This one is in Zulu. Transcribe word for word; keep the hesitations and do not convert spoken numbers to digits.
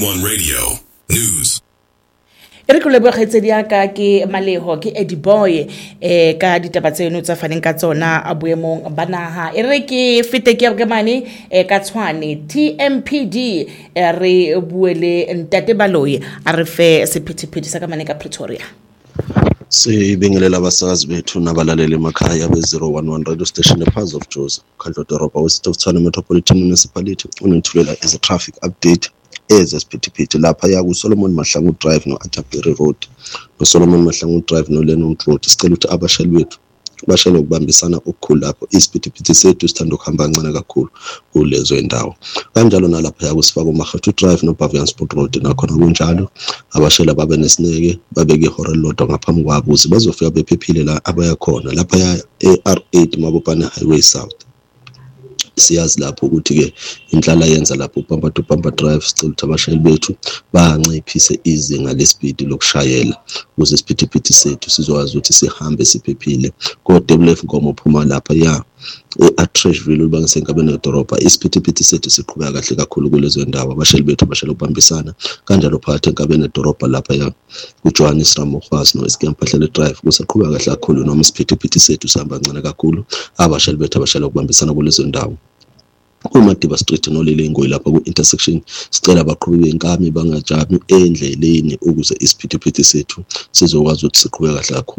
one Radio News. E re go lebogetse diaka ke Maleho ke Eddie Boy eh ka ditaba tseno tsa faneng ka tsona a boemong banaha e re ke fete ke re mane e ka tshwane T M P D re buele Ntate Baloyi a re fe sephithi sa ka mane ka Pretoria. Sibingelela abasakazi bethu nabalaleli emakhaya be zero one one radio station ePhazi of Jozi Khandlo Doroba West of Tshwane Metropolitan Municipality unithulela is a traffic update eze siphithiphithi lapha ya ku Solomon Mahlangu Drive no Atterbury Road no Solomon Mahlangu Drive no Lennon Road sicela ukuthi abashayeli bethu bashayele ukubambisana okukhulu lapho isiphithiphithi sethu sithanda ukuhamba kancane kakhulu kulezo indawo kanjalo nalapha ya kusifaka uMagathu Drive no Bavian Sport Road nakhona kunjalo abashayeli babe nesineke babeke ihora lodwa ngaphambi kwabo ukuze bazofika bephephile la abaya khona lapha ya R eight Mabopane Highway South. Siyazi lapho ukuthi ke inhlala yenza lapho uPampa to Pampa Drive sicela ukuthi abashayeli bethu banciphise izinga lespeed lokushayela ukuze isiphithiphithi sethu sizokwazi ukuthi sihambe siphephile ko Deblef Nkomo uphuma lapha ya eAtreshville ubangise enkabeni yedorobha isiphithiphithi sethu siqhubeka kahle kakhulu kulezo ndawo abashayeli bethu bashayela ukubambisana kanjalo phakathi enkabeni yedorobha lapha ya uJohannes Ramokhwas no Eskemphahlele Drive kusaqhubeka kahle kakhulu noma isiphithiphithi sethu sihamba kancane kakhulu abashayeli bethu abashayela ukubambisana kulezo ndawo kuMadiba Street noLelengoyi lapha ku intersection sicela abaqhubi benkami bangajami endleleni ukuze isiphithiphithi sethu sizokwazi ukuthi siqhubeke kahle kakhulu.